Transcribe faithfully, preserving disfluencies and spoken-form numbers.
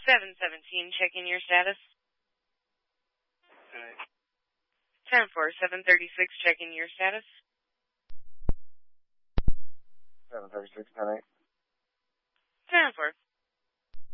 seven seventeen, checking your status. Okay. ten four, seven thirty-six, checking your status. seven thirty-six, ten eight. ten four.